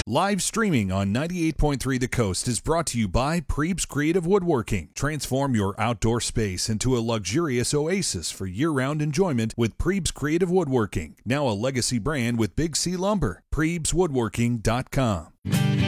Live streaming on 98.3 The Coast is brought to you by Prebes Creative Woodworking. Transform your outdoor space into a luxurious oasis for year-round enjoyment with Prebes Creative Woodworking, now a legacy brand with Big C Lumber. PrebesWoodworking.com.